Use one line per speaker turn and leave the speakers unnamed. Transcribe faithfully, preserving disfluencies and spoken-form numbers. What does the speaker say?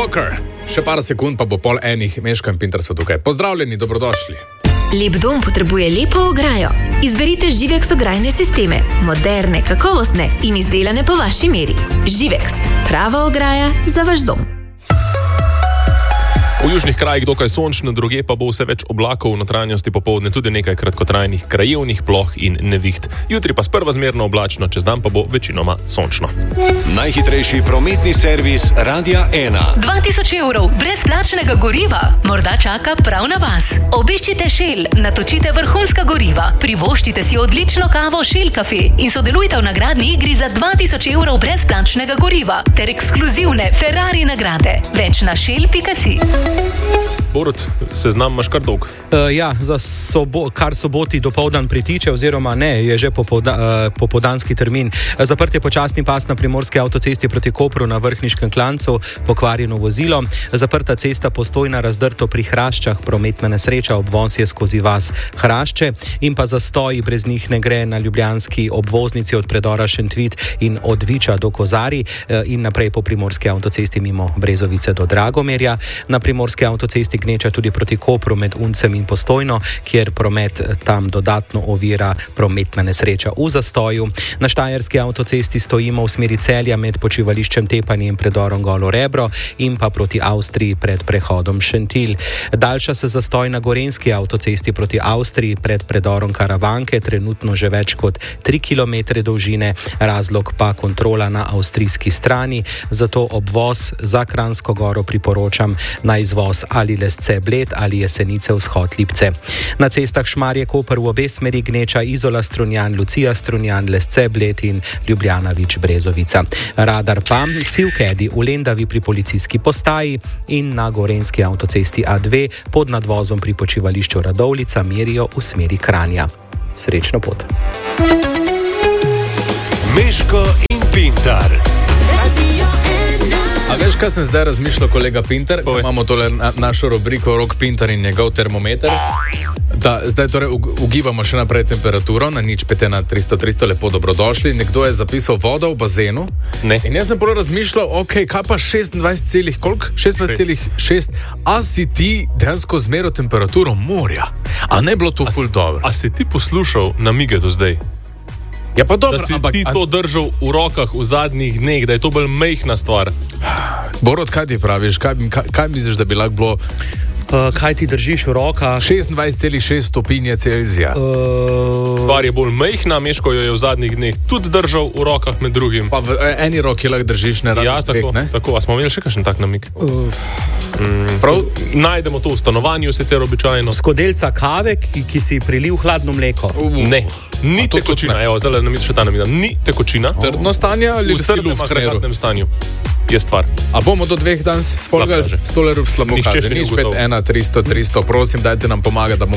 Walker. Še par sekund pa bo pol enih, Meško in Pintar so tukaj. Pozdravljeni, dobrodošli.
Lep dom potrebuje lepo ograjo. Izberite Živex ograjne sisteme. Moderne, kakovostne in izdelane po vaši meri. Živex. Prava ograja za vaš dom.
V južnih krajih dokaj sončno, druge pa bo vse več oblakov, v notranjosti popoldne tudi nekaj kratkotrajnih krajevnih ploh in neviht. Jutri pa sprva zmerno oblačno, čez dan pa bo večinoma sončno.
Najhitrejši prometni servis Radia ena.
dva tisoč evrov brezplačnega goriva morda čaka prav na vas. Obiščite Shell, natočite vrhunska goriva, privoščite si odlično kavo Shell Cafe in sodelujte v nagradni igri za dva tisoč evrov brezplačnega goriva ter ekskluzivne Ferrari nagrade. Več na shell pika si.
Borut, seznam imaš kar dolg.
Uh, ja, za sobo, kar soboti dopoldan pritiče, oziroma ne, je že popolda, uh, popoldanski termin. Zaprt je počasni pas na primorski avtocesti proti Kopru na Vrhniškem klancu, pokvarjeno vozilo. Zaprta cesta Postojna razdrto pri Hraščah, prometna nesreča, obvoz je skozi vas Hrašče in pa zastoji brez njih ne gre na ljubljanski obvoznici od predora Šentvit in od Viča do Kozari uh, in naprej po primorski avtocesti mimo Brezovice do Dragomerja. Na primorski avtocesti gneča tudi proti Kopru med Uncem in Postojno, kjer promet tam dodatno ovira prometna nesreča v zastoju. Na štajerski avtocesti stojimo v smeri Celja med počivališčem Tepanje in predorom Golo Rebro in pa proti Avstriji pred prehodom Šentilj. Daljša se zastoj na gorenjski avtocesti proti Avstriji pred predorom Karavanke, trenutno že več kot tri kilometre dolžine, razlog pa kontrola na avstrijski strani, zato obvoz za Kranjsko Goro priporočam na izvoz ali Lesce Bled ali Jesenice vzhod Lipce. Na cestah Šmarje Koper v obe smeri gneča Izola Strunjan, Lucija Strunjan, Lesce Bled in Ljubljana Vič Brezovica. Radar pa Sivkedi v Lendavi pri policijski postaji in na gorenjski avtocesti A dve pod nadvozom pri počivališču Radovljica merijo v smeri Kranja. Srečno pot.
Meško in Pintar.
A veš, kaj sem zdaj razmišljal, kolega Pintar? Imamo tole na, našo rubriko Rok Pintar in njegov termometer. Da, zdaj torej ugibamo še naprej temperaturo na nič pet ena tristo tristo, lepo dobrodošli. Nekdo je zapisal voda v bazenu.
Ne.
In jaz sem polo razmišljal, ok, kaj pa šestindvajset celih koliko? šestindvajset celih šest. A si ti dejansko zmeral temperaturo morja? A ne bilo to ful dobro?
A si ti poslušal namige do zdaj?
Ja pa dobro,
da si
ampak,
ti to držal v rokah v zadnjih dneh, da je to bolj mejhna stvar.
Borod, kaj ti praviš? Kaj, kaj, kaj misliš, da bi lahko bilo?
Uh, kaj ti držiš v rokah?
šestindvajset celih šest stopinje Celzija.
Uh...
Stvar je bolj mejhna, Meško jo je v zadnjih dneh tudi držal v rokah med drugim.
Pa v eni roki lahko držiš, ne rabiš
ja,
dveh, ne?
Tako, a smo imeli še kakšen tak namig?
Uh...
Mm, prav, najdemo to v stanovanju, sicer običajno.
Skodelica kave, ki, ki si prilil hladno mleko.
Uh, ne, ni tekočina, evo, zdaj nam še ta namig, ni tekočina.
Trdno stanje ali
v trdnem agregatnem stanju je stvar.
A bomo do dveh danes spolgali? Stolerub slabo kaže. Nič pet ena tristo tristo, prosim, dajte nam pomagati, da bomo